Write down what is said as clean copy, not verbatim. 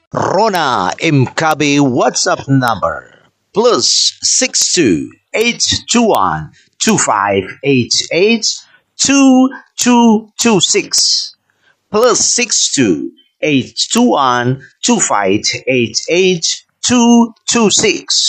Rona Mkabi WhatsApp number +62 821 2588 2226 +62 821 2588 226.